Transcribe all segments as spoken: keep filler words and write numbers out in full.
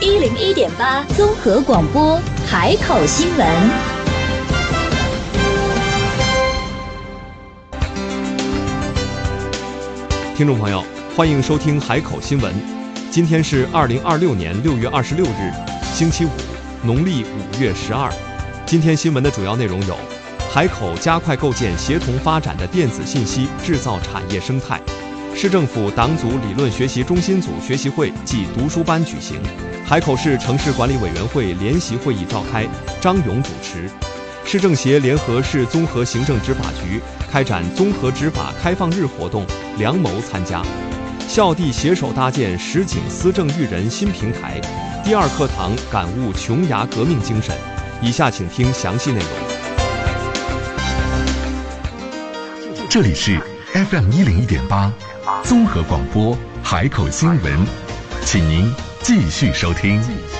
一零一点八综合广播海口新闻。 听众朋友，欢迎收听海口新闻。今天是二零二六年六月二十六日，星期五，农历五月十二。今天新闻的主要内容有：海口加快构建协同发展的电子信息制造产业生态；市政府党组理论学习中心组学习会暨读书班举行；海口市城市管理委员会联席会议召开，张勇主持；市政协联合市综合行政执法局开展综合执法开放日活动，梁谋参加；校地携手搭建实景思政育人新平台；第二课堂感悟琼崖革命精神。以下请听详细内容。 这里是 F M 一零一点八综合广播海口新闻，请您继续收听。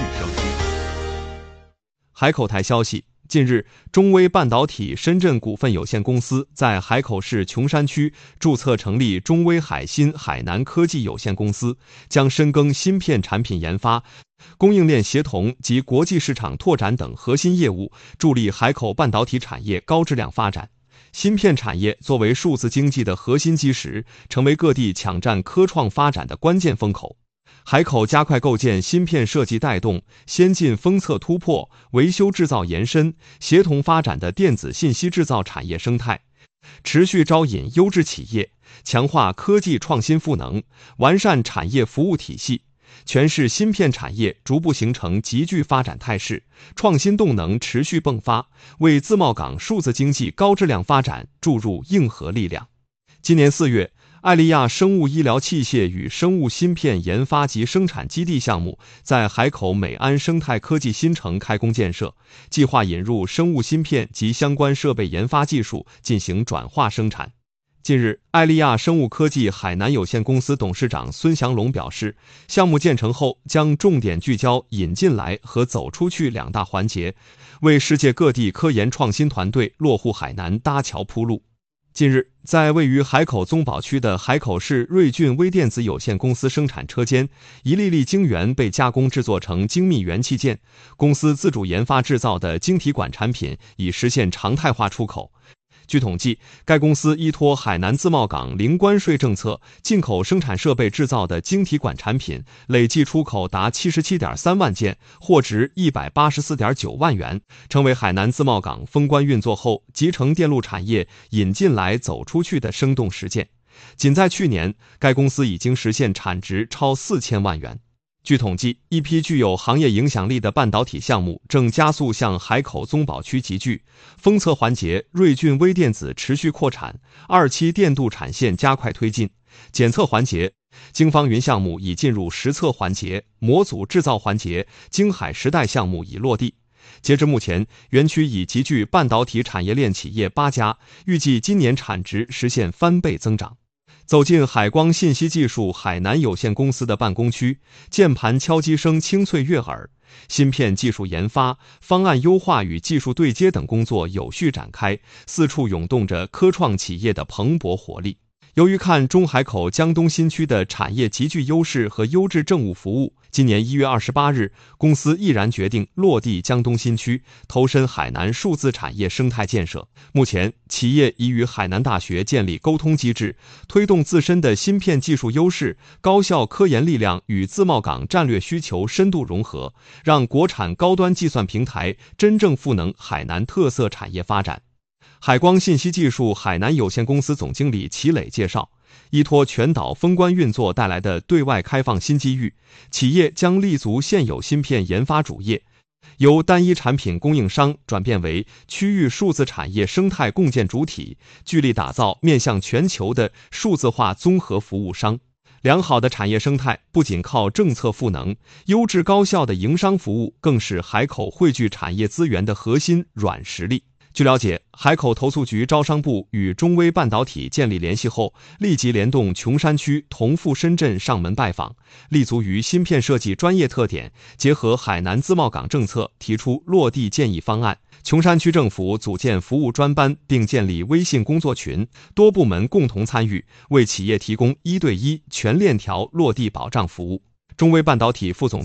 海口台消息，近日，中微半导体深圳股份有限公司在海口市琼山区注册成立中微海芯海南科技有限公司，将深耕芯片产品研发、供应链协同及国际市场拓展等核心业务，助力海口半导体产业高质量发展。芯片产业作为数字经济的核心基石，成为各地抢占科创发展的关键风口。海口加快构建芯片设计带动、先进封测突破、维修制造延伸、协同发展的电子信息制造产业生态，持续招引优质企业，强化科技创新赋能，完善产业服务体系，全市芯片产业逐步形成集聚发展态势，创新动能持续迸发，为自贸港数字经济高质量发展注入硬核力量。今年四月，艾利亚生物医疗器械与生物芯片研发及生产基地项目在海口美安生态科技新城开工建设，计划引入生物芯片及相关设备研发技术进行转化生产。近日，艾利亚生物科技海南有限公司董事长孙祥龙表示，项目建成后将重点聚焦引进来和走出去两大环节，为世界各地科研创新团队落户海南搭桥铺路。近日，在位于海口宗保区的海口市瑞俊微电子有限公司生产车间，一粒粒晶圆被加工制作成精密元器件，公司自主研发制造的晶体管产品已实现常态化出口。据统计，该公司依托海南自贸港零关税政策，进口生产设备制造的晶体管产品累计出口达 七十七点三万件，货值 一百八十四点九万元，成为海南自贸港封关运作后集成电路产业引进来走出去的生动实践。仅在去年，该公司已经实现产值超四千万元。据统计，一批具有行业影响力的半导体项目正加速向海口宗保区集聚。封测环节，瑞俊微电子持续扩产，二期电镀产线加快推进；检测环节，京方云项目已进入实测环节，模组制造环节，京海时代项目已落地。截至目前，园区已集聚半导体产业链企业八家，预计今年产值实现翻倍增长。走进海光信息技术海南有限公司的办公区，键盘敲击声清脆悦耳，芯片技术研发、方案优化与技术对接等工作有序展开，四处涌动着科创企业的蓬勃活力。由于看中海口江东新区的产业极具优势和优质政务服务，今年一月二十八日，公司毅然决定落地江东新区，投身海南数字产业生态建设。目前，企业已与海南大学建立沟通机制，推动自身的芯片技术优势、高校科研力量与自贸港战略需求深度融合，让国产高端计算平台真正赋能海南特色产业发展。海光信息技术海南有限公司总经理齐磊介绍，依托全岛封关运作带来的对外开放新机遇，企业将立足现有芯片研发主业，由单一产品供应商转变为区域数字产业生态共建主体，聚力打造面向全球的数字化综合服务商。良好的产业生态不仅靠政策赋能，优质高效的营商服务更是海口汇聚产业资源的核心软实力。据了解，海口投诉局招商部与中微半导体建立联系后，立即联动琼山区同赴深圳上门拜访，立足于芯片设计专业特点，结合海南自贸港政策，提出落地建议方案。琼山区政府组建服务专班，并建立微信工作群，多部门共同参与，为企业提供一对一全链条落地保障服务。中微半导体副总